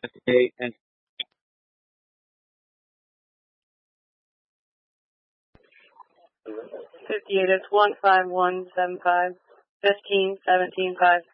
58 and 58, it's 15175, 15, 17, 5.